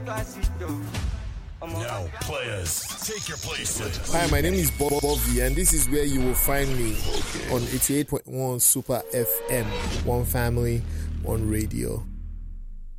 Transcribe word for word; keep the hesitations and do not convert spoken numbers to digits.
Now, players, take your places. Hi, my name is Bob Bobby, and this is where you will find me on eighty-eight point one Super F M. One family, one radio.